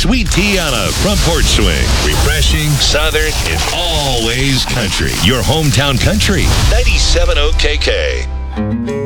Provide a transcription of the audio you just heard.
sweet tea on a front porch swing. Refreshing, southern, and always country. Your hometown country. 97.0 KK.